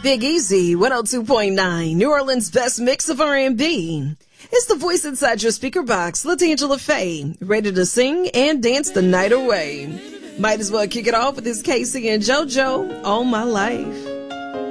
Big Easy, 102.9, New Orleans' best mix of R&B. It's the voice inside your speaker box, LaTangela Faye, ready to sing and dance the night away. Might as well kick it off with this Casey and JoJo, All My Life.